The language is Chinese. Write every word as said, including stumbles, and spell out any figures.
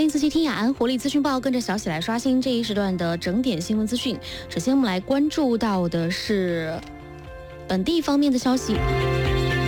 仔细听雅安活力资讯报，跟着小喜来刷新这一时段的整点新闻资讯。首先，我们来关注到的是本地方面的消息。